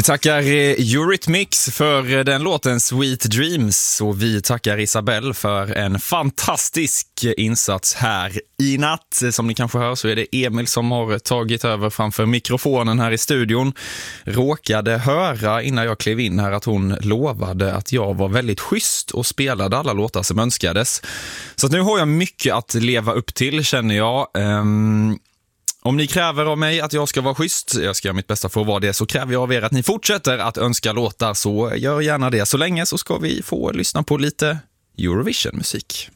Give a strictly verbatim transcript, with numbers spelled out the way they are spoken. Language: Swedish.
tackar Eurythmics för den låten Sweet Dreams och vi tackar Isabelle för en fantastisk insats här i natt. Som ni kanske hör så är det Emil som har tagit över framför mikrofonen här i studion. Råkade höra innan jag klev in här att hon lovade att jag var väldigt schysst och spelade alla låtar som önskades. Så att nu har jag mycket att leva upp till, känner jag. Um... Om ni kräver av mig att jag ska vara schysst, jag ska göra mitt bästa för att vara det, så kräver jag av er att ni fortsätter att önska låtar, så gör gärna det. Så länge så ska vi få lyssna på lite Eurovision-musik.